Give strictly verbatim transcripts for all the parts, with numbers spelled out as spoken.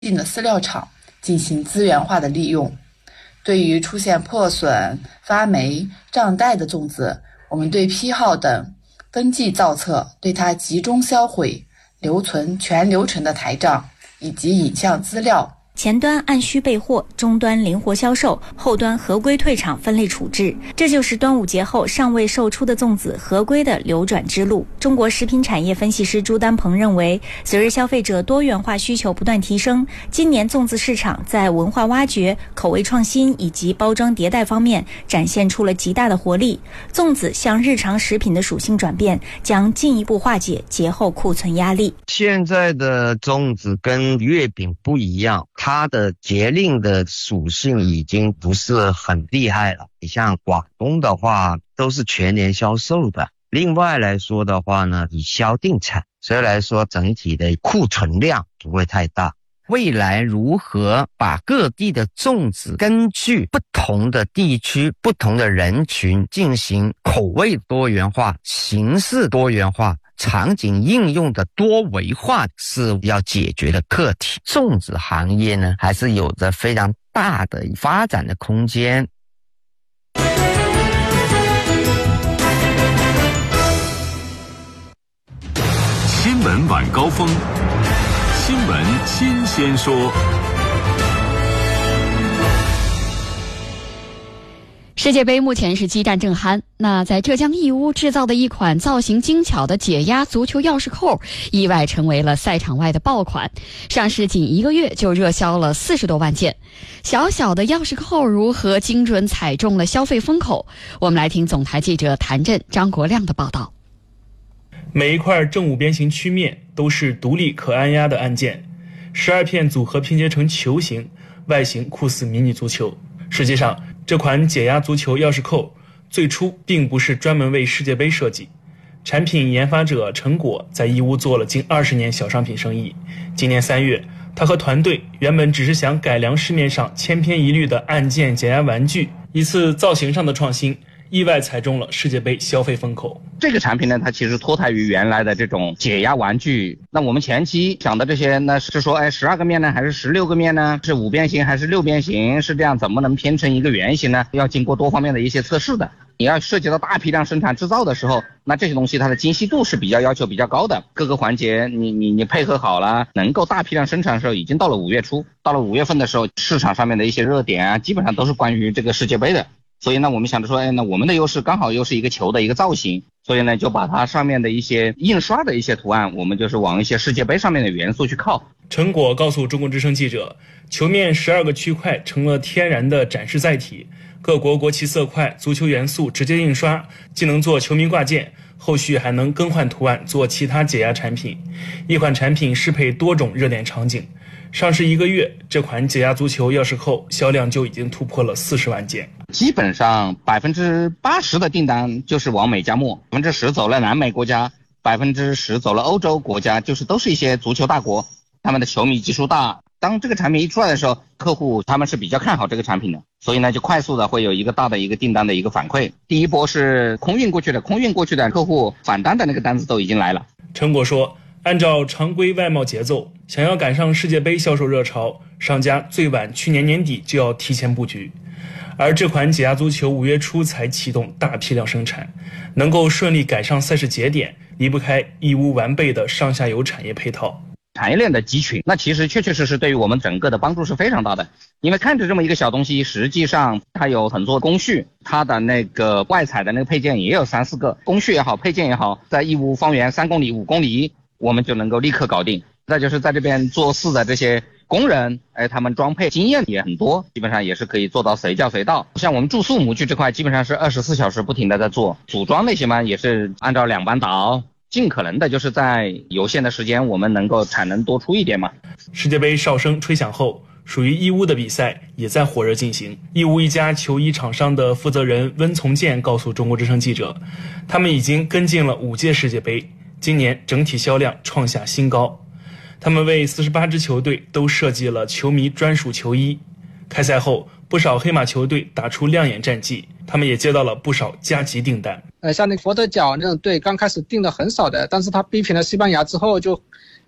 定的饲料厂进行资源化的利用。对于出现破损、发霉、胀带的粽子，我们对批号等登记造册，对它集中销毁，留存全流程的台账以及影像资料。 前端按需备货，终端灵活销售，后端合规退场分类处置，这就是端午节后尚未售出的粽子合规的流转之路。中国食品产业分析师朱丹鹏认为，随着消费者多元化需求不断提升，今年粽子市场在文化挖掘、口味创新以及包装迭代方面展现出了极大的活力。粽子向日常食品的属性转变，将进一步化解节后库存压力。 现在的粽子跟月饼不一样，它的节令的属性已经不是很厉害了。你像广东的话都是全年销售的。另外来说的话呢，以销定产，所以来说整体的库存量不会太大。未来如何把各地的粽子根据不同的地区、不同的人群进行口味多元化、形式多元化、场景应用的多维化，是要解决的课题。粽子行业呢，还是有着非常大的发展的空间。 新闻晚高峰，新闻新鲜说。 世界杯目前是激战正酣，那在浙江义乌制造的一款造型精巧的解压足球钥匙扣，意外成为了赛场外的爆款，上市仅一个月就热销了四十多万件。小小的钥匙扣如何精准踩中了消费风口？我们来听总台记者谭震、张国亮的报道。 每一块正五边形曲面都是独立可按压的按键，十二片组合拼接成球形，外形酷似迷你足球。实际上，这款解压足球钥匙扣最初并不是专门为世界杯设计，产品研发者陈果在义乌做了近二十年小商品生意。今年三月，他和团队原本只是想改良市面上千篇一律的按键解压玩具，一次造型上的创新意外踩中了世界杯消费风口。 这个产品呢，它其实脱胎于原来的这种解压玩具。那我们前期想的这些呢，是说，哎，十二个面呢，还是十六个面呢？是五边形还是六边形？是这样，怎么能拼成一个圆形呢？要经过多方面的一些测试的。你要涉及到大批量生产制造的时候，那这些东西它的精细度是比较要求比较高的，各个环节你你你配合好了，能够大批量生产的时候，已经到了五月初，到了五月份的时候，市场上面的一些热点啊，基本上都是关于这个世界杯的。所以呢，我们想着说，哎，那我们的优势刚好又是一个球的一个造型，所以呢，就把它上面的一些印刷的一些图案，我们就是往一些世界杯上面的元素去靠。 陈果告诉中国之声记者，球面十二个区块成了天然的展示载体，各国国旗色块、足球元素直接印刷，既能做球迷挂件，后续还能更换图案做其他解压产品。一款产品适配多种热点场景。上市一个月，这款解压足球钥匙扣销量就已经突破了四十万件。 基本上百分之八十的订单就是往美加墨，百分之十走了南美国家，百分之十走了欧洲国家，就是都是一些足球大国，他们的球迷基数大。当这个产品一出来的时候，客户他们是比较看好这个产品的，所以呢，就快速的会有一个大的一个订单的一个反馈。第一波是空运过去的，空运过去的客户返单的那个单子都已经来了。 陈果说，按照常规外贸节奏，想要赶上世界杯销售热潮，商家最晚去年年底就要提前布局。而这款解压足球五月初才启动大批量生产，能够顺利赶上赛事节点，离不开义乌完备的上下游产业配套。 产业链的集群，那其实确确实实对于我们整个的帮助是非常大的。因为看着这么一个小东西，实际上它有很多工序，它的那个外采的那个配件也有三四个，工序也好，配件也好，在义乌方圆三公里、五公里，我们就能够立刻搞定。再就是在这边做事的这些工人，哎，他们装配经验也很多，基本上也是可以做到随叫随到。像我们注塑模具这块，基本上是二十四小时不停的在做。组装那些嘛，也是按照两班倒，尽可能的就是在有限的时间，我们能够产能多出一点嘛。 世界杯哨声吹响后，属于义乌的比赛也在火热进行。义乌一家球衣厂商的负责人温从建告诉中国之声记者，他们已经跟进了五届世界杯，今年整体销量创下新高。他们为四十八支球队都设计了球迷专属球衣。开赛后，不少黑马球队打出亮眼战绩，他们也接到了不少加急订单。 呃，像那佛得角那种队刚开始订的很少的，但是他逼平了西班牙之后就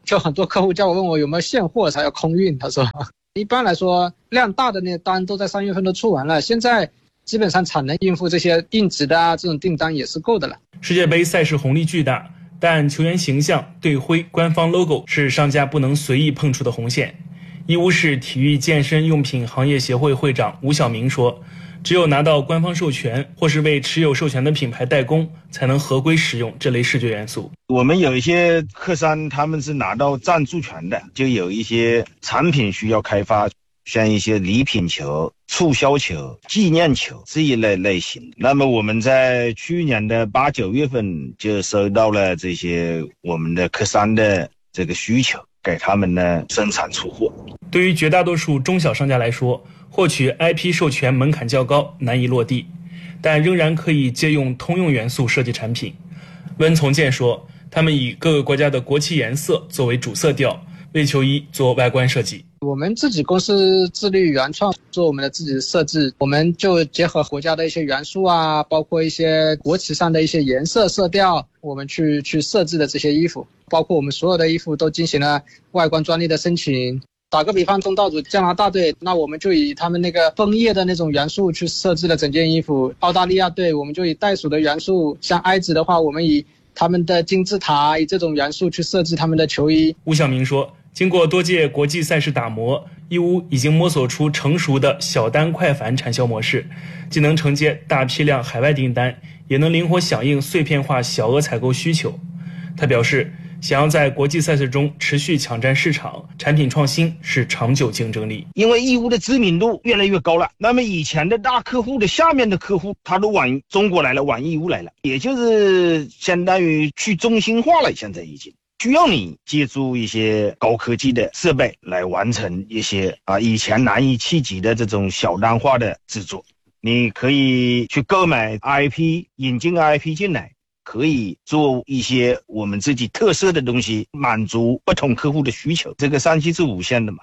就很多客户叫我问我有没有现货才要空运，他说一般来说量大的那单都在三月份都出完了，现在基本上产能应付这些应急的啊这种订单也是够的了。 世界杯赛事红利巨大，但球员形象、队徽、官方 logo 是商家不能随意碰触的红线。义乌市体育健身用品行业协会会长吴晓明说，只有拿到官方授权或是为持有授权的品牌代工，才能合规使用这类视觉元素。 我们有一些客商他们是拿到赞助权的，就有一些产品需要开发，像一些礼品球、促销球、纪念球这一类类型。那么我们在去年的八九月份就收到了这些我们的客商的这个需求，给他们呢生产出货。 对于绝大多数中小商家来说，获取 I P 授权门槛较高，难以落地，但仍然可以借用通用元素设计产品。温从建说，他们以各个国家的国旗颜色作为主色调，为球衣做外观设计。 我们自己公司致力于原创，做我们的自己的设置，我们就结合国家的一些元素啊，包括一些国旗上的一些颜色色调，我们去去设置的这些衣服，包括我们所有的衣服都进行了外观专利的申请。打个比方，东道主加拿大队，那我们就以他们那个枫叶的那种元素去设置了整件衣服。澳大利亚队，我们就以袋鼠的元素，像埃及的话，我们以他们的金字塔以这种元素去设置他们的球衣。 吴晓明说，经过多届国际赛事打磨，义乌已经摸索出成熟的小单快繁产销模式，既能承接大批量海外订单，也能灵活响应碎片化小额采购需求。他表示，想要在国际赛事中持续抢占市场，产品创新是长久竞争力。 因为义乌的知名度越来越高了，那么以前的大客户的下面的客户他都往中国来了，往义乌来了，也就是相当于去中心化了。现在已经需要你借助一些高科技的设备来完成一些啊以前难以企及的这种小单化的制作。你可以去购买 I P， 引进 I P 进来，可以做一些我们自己特色的东西，满足不同客户的需求。这个商机是无限的嘛。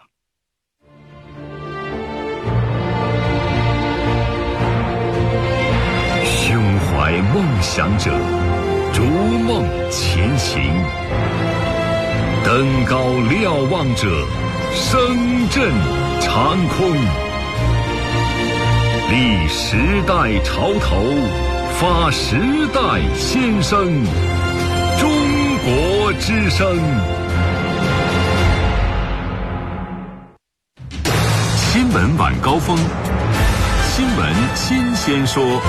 胸怀梦想者，逐梦前行，登高瞭望者，声震长空，立时代潮头，发时代先声，中国之声。新闻晚高峰，新闻新鲜说。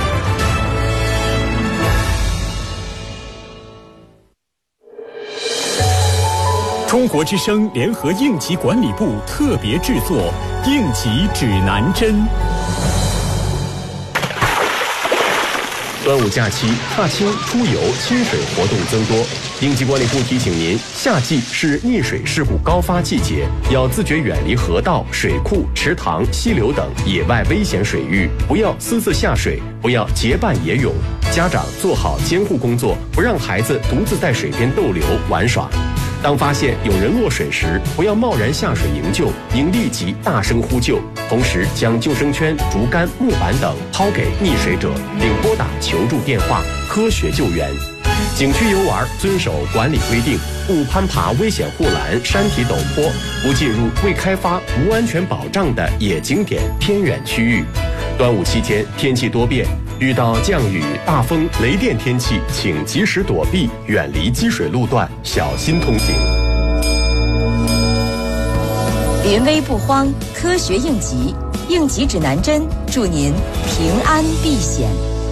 中国之声联合应急管理部特别制作《应急指南针》。端午假期，踏青、出游、亲水活动增多。应急管理部提醒您，夏季是溺水事故高发季节，要自觉远离河道、水库、池塘、溪流等野外危险水域，不要私自下水，不要结伴野泳。家长做好监护工作，不让孩子独自在水边逗留玩耍。当发现有人落水时，不要贸然下水营救，应立即大声呼救，同时将救生圈、竹竿、木板等抛给溺水者，并拨打求助电话，科学救援。景区游玩遵守管理规定，勿攀爬危险护栏、山体陡坡，不进入未开发、无安全保障的野景点、偏远区域。端午期间天气多变，遇到降雨、大风、雷电天气，请及时躲避，远离积水路段，小心通行。 临危不慌，科学应急，应急指南针，祝您平安避险。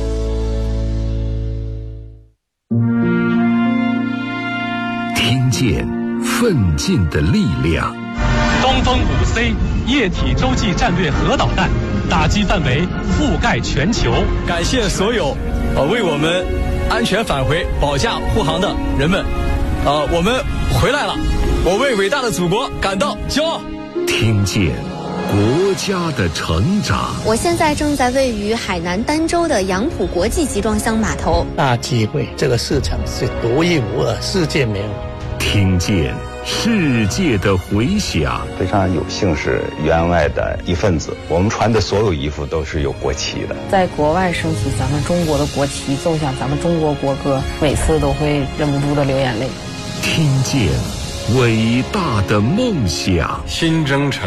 听见奋进的力量。 东风五 C 液体洲际战略核导弹，打击范围覆盖全球。 感谢所有呃为我们安全返回保驾护航的人们，呃，我们回来了，我为伟大的祖国感到骄傲。 听见国家的成长。 我现在正在位于海南儋州的杨浦国际集装箱码头。 大机会，这个市场是独一无二，世界没有。 听见世界的回响。 非常有幸是员外的一份子，我们穿的所有衣服都是有国旗的。 在国外升起咱们中国的国旗，奏响咱们中国国歌，每次都会忍不住的流眼泪。 听见伟大的梦想。 新征程